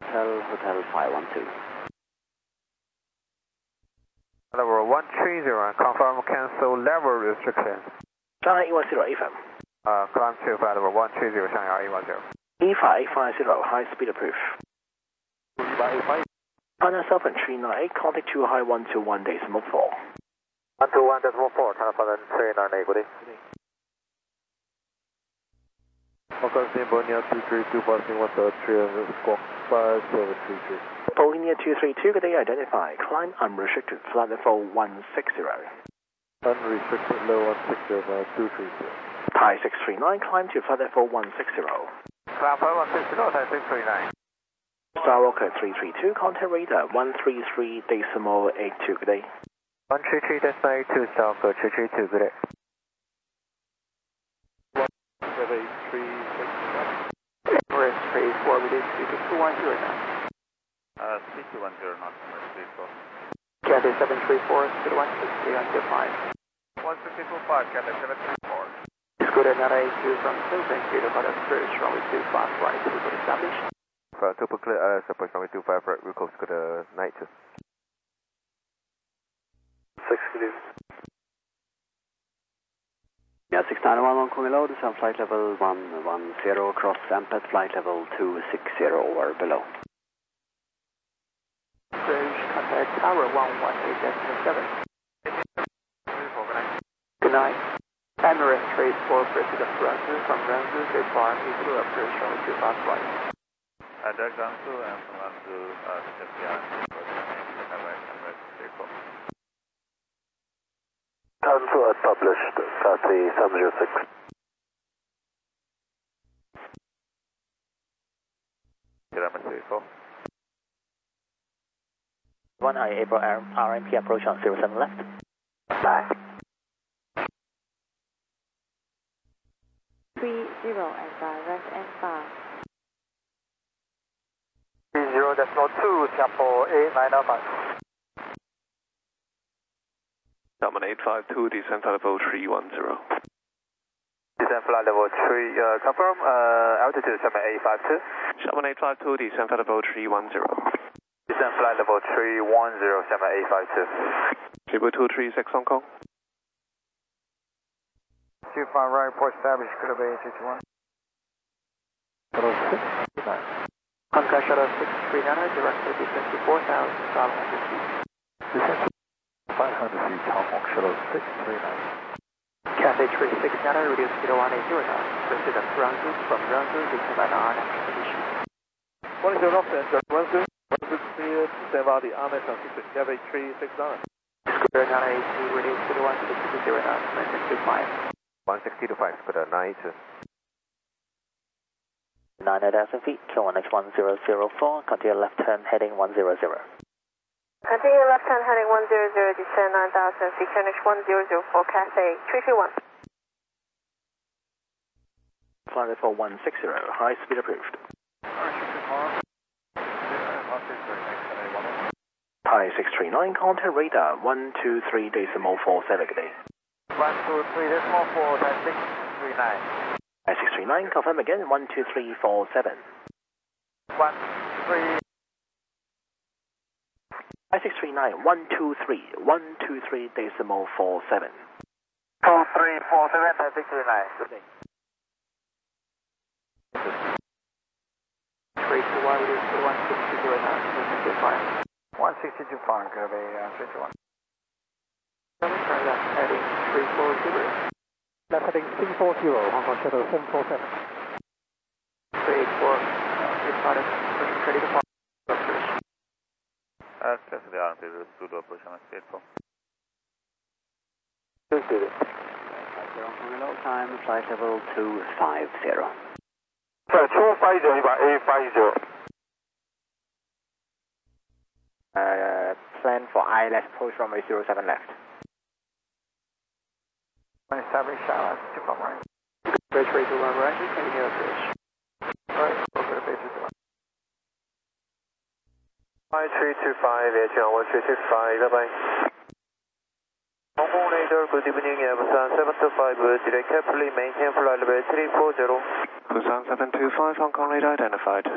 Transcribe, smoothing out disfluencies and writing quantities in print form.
Hotel 512. Level 130, confirm cancel level restriction. 上海110 AFM. Climb to flight level 130, Shanghai 110. E5850, high speed approve. China Southern 39, contact 2 high 121 decimal 4. 121 decimal 4, China Southern 39, good day. Bonia 232, passing 133, squawk 5733. Bonia 232, good day, identify. Climb unrestricted, flight level 160. Unrestricted low 160, 230. Thai 639, climb to flight level 160. Climb 160, Thai 639. Star Rocket 332, contact radar 133 decimal 82, good day. 133 decimal 82, Star Rocket 332, good day. 173, Emirates 34, release 2210 now. 2210, not Emirates 34. Cathay 734, speed 160 until 5. 162.5, Cathay 734. Scooter 982 from Silver Street, about a approach, runway 2 fast right, we will establish. For 2 clear, approach runway 25, right, we close Scooter 92. 6 good. Yeah, 691 Hong Kong low, descend flight level 110, cross Ampet, flight level 260 or below. Approach, contact tower 118.7. Good night. Emirates 34, proceed up Ranzu, from Ranzu, depart, to approach runway 2 fast right. Direct Ranzu and from Ranzu, SFR, Emirates 34. Ranzu established, Cathay 706. Emirates 34. 1I April RMP approach on 07 left. Bye. 30 and direct and far. 30.2, Singapore A905. Xiamen 852, descent flight level 310. Descent flight level 3, confirm altitude Xiamen 852. Xiamen 852, descent flight level 310. Descent flight level 310, Xiamen 852. Zebra 236 Hong Kong. 25 right, port established, could have been 221. Shuttle 639. Contact Shuttle 639, directly descent to 4,500 feet. Descent 500 feet, Hong Kong Shuttle 639. Cathay 369, reduce speed 1809. Proceed up Ranzu, from Ranzu, descend on RN expedition. 10 knots, enter Ranzu. Ranzu clear, stand by the RN transition, Cathay 369. Scooter 982, reduce speed 160 to 09, maintain to 5. 160 to 5, Scooter 92. 9,000 feet, KLONX 1004, continue left turn heading 100. Continue left hand heading 100, descend 9,000 feet, KLONX 1004, Cathay 321. Flight level 160, high speed approved. Thai 639, contact radar 123 decimal 47, good day. 123 decimal 4, Thai 639. Thai 639, confirm again 12347. 123. Thai 639, 123 decimal 47. 2347, Thai 639. Good day. 321, reduce to 160 to 09, 160 to 5, could be 321. turn left heading 340. Left heading 340, Hong Kong Shuttle 747. 384, departed, ready to fly. Access the RMP to the operation at State 4. Hong Kong low, time flight level 250. Sorry, 250, by A50. Plan for ILS approach runway 07 left. Established Charlotte, 2 right. Bridge rate to 1 right, continue approach. Right, over the base 2 1. 5325, Vietnam 1365, bye-bye. Hong Kong Radar, good evening, Busan 725, direct carefully maintain flight level 340. Busan 725, Hong Kong radar identified.